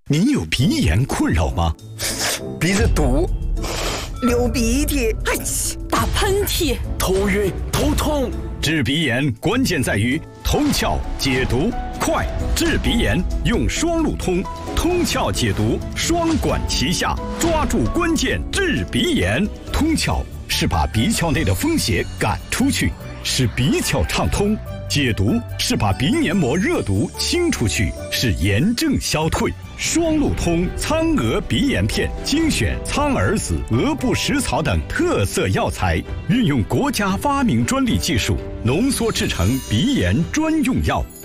您有鼻炎困扰吗？ 鼻子堵， 流鼻涕， 打喷嚏， 头晕头痛。 治鼻炎关键在于通窍解毒快，治鼻炎用双路通，通窍解毒双管齐下，抓住关键治鼻炎。通窍是把鼻窍内的风邪赶出去，使鼻窍畅通；解毒是把鼻黏膜热毒清出去，使炎症消退。双路通苍蛾鼻炎片精选苍耳子、鹅不食草等特色药材，运用国家发明专利技术浓缩制成鼻炎专用药。